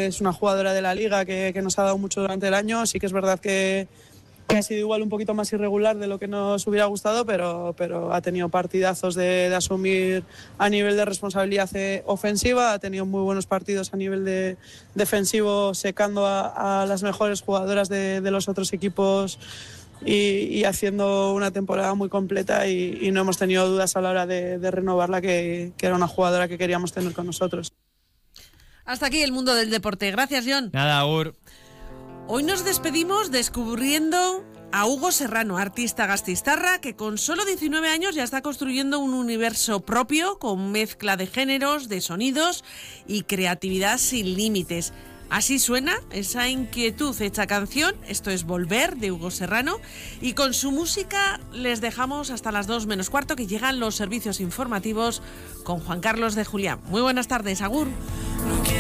es una jugadora de la liga que nos ha dado mucho durante el año. Sí que es verdad que ha sido igual un poquito más irregular de lo que nos hubiera gustado, pero ha tenido partidazos de asumir a nivel de responsabilidad ofensiva, ha tenido muy buenos partidos a nivel de defensivo, secando a las mejores jugadoras de los otros equipos y haciendo una temporada muy completa y no hemos tenido dudas a la hora de renovarla, que era una jugadora que queríamos tener con nosotros. Hasta aquí el mundo del deporte. Gracias, Jon. Nada, Agur. Hoy nos despedimos descubriendo a Hugo Serrano, artista gasteiztarra que con solo 19 años ya está construyendo un universo propio con mezcla de géneros, de sonidos y creatividad sin límites. Así suena esa inquietud hecha canción. Esto es Volver, de Hugo Serrano, y con su música les dejamos hasta las 2 menos cuarto, que llegan los servicios informativos con Juan Carlos de Julián. Muy buenas tardes, agur.